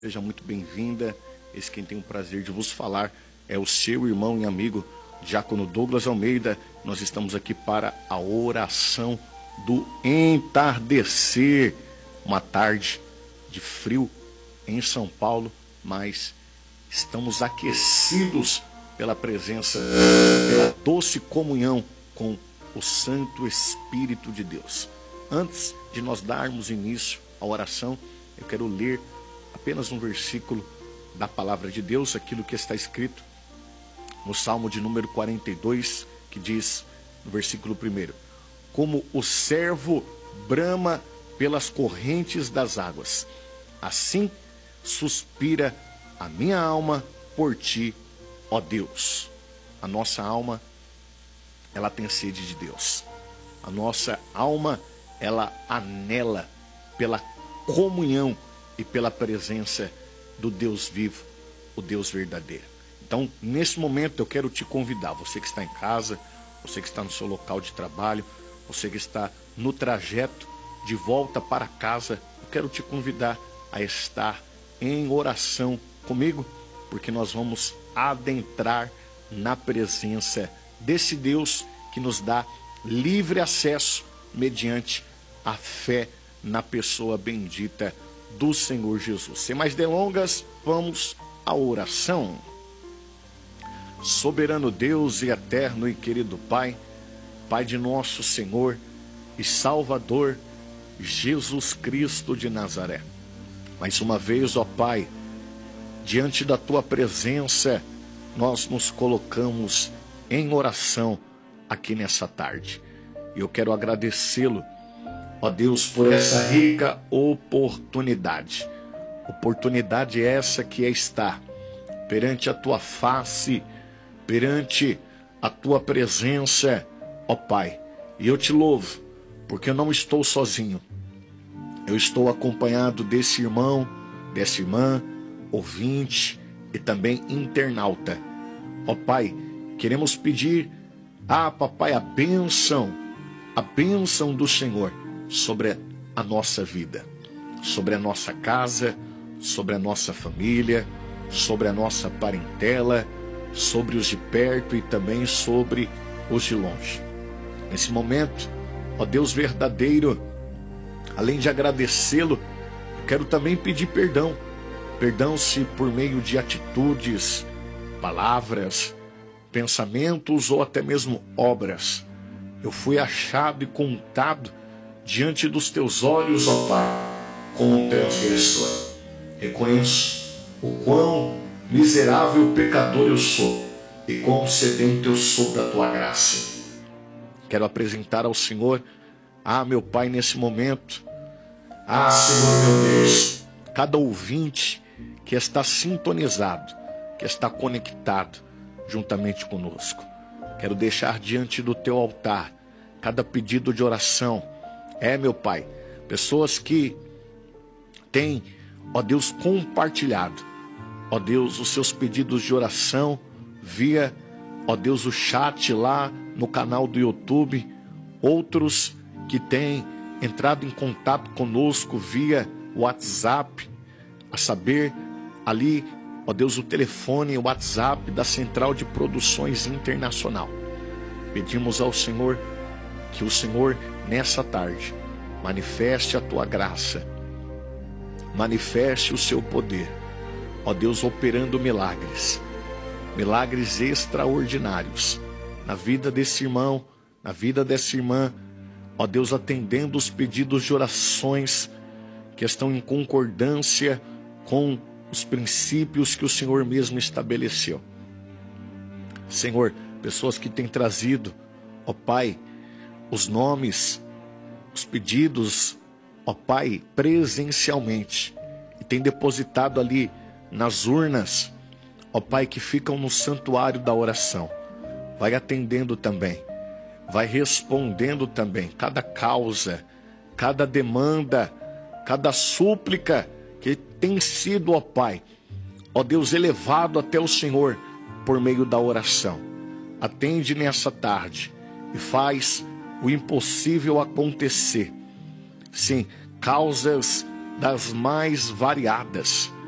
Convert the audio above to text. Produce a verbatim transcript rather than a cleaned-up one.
Seja muito bem-vinda. Esse quem tem o prazer de vos falar é o seu irmão e amigo Diácono Douglas Almeida. Nós estamos aqui para a oração do entardecer. Uma tarde de frio em São Paulo, mas estamos aquecidos pela presença, pela doce comunhão com o Santo Espírito de Deus. Antes de nós darmos início à oração, eu quero ler apenas um versículo da palavra de Deus, aquilo que está escrito no Salmo de número quarenta e dois, que diz, no versículo primeiro: como o servo brama pelas correntes das águas, assim suspira a minha alma por ti, ó Deus. A nossa alma, ela tem sede de Deus. A nossa alma, ela anela pela comunhão e pela presença do Deus vivo, o Deus verdadeiro. Então, nesse momento eu quero te convidar, você que está em casa, você que está no seu local de trabalho, você que está no trajeto de volta para casa, eu quero te convidar a estar em oração comigo, porque nós vamos adentrar na presença desse Deus que nos dá livre acesso mediante a fé na pessoa bendita do Senhor Jesus. Sem mais delongas, vamos à oração. Soberano Deus e eterno e querido Pai, Pai de nosso Senhor e Salvador Jesus Cristo de Nazaré, mais uma vez, ó Pai, diante da Tua presença, nós nos colocamos em oração aqui nessa tarde. E eu quero agradecê-lo, ó Deus, por essa rica oportunidade. Oportunidade essa que é estar perante a Tua face, perante a Tua presença, ó Pai. E eu te louvo, porque eu não estou sozinho. Eu estou acompanhado desse irmão, dessa irmã, ouvinte e também internauta. Ó Pai, queremos pedir, ah, papai, a bênção, a bênção do Senhor sobre a nossa vida, sobre a nossa casa, sobre a nossa família, sobre a nossa parentela, sobre os de perto e também sobre os de longe. Nesse momento, ó Deus verdadeiro, além de agradecê-lo, eu quero também pedir perdão. Perdão se por meio de atitudes, palavras, pensamentos ou até mesmo obras, eu fui achado e contado diante dos Teus olhos, ó Pai, como transgressor. Reconheço o quão miserável pecador eu sou e quão sedento eu sou da Tua graça. Quero apresentar ao Senhor, ah, meu Pai, nesse momento, ah, Senhor meu Deus, cada ouvinte que está sintonizado, que está conectado juntamente conosco. Quero deixar diante do Teu altar cada pedido de oração. É, meu Pai, pessoas que têm, ó Deus, compartilhado, ó Deus, os seus pedidos de oração via, ó Deus, o chat lá no canal do YouTube. Outros que têm entrado em contato conosco via WhatsApp, a saber, ali, ó Deus, o telefone e o WhatsApp da Central de Produções Internacional. Pedimos ao Senhor que o Senhor, nessa tarde, manifeste a Tua graça, manifeste o Seu poder, ó Deus, operando milagres, milagres extraordinários na vida desse irmão, na vida dessa irmã, ó Deus, atendendo os pedidos de orações que estão em concordância com os princípios que o Senhor mesmo estabeleceu. Senhor, pessoas que têm trazido, ó Pai, os nomes, os pedidos, ó Pai, presencialmente, e têm depositado ali nas urnas, ó Pai, que ficam no santuário da oração. Vai atendendo também, vai respondendo também cada causa, cada demanda, cada súplica que tem sido, ó Pai, ó Deus, elevado até o Senhor por meio da oração. Atende nessa tarde e faz o impossível acontecer. Sim, causas das mais variadas,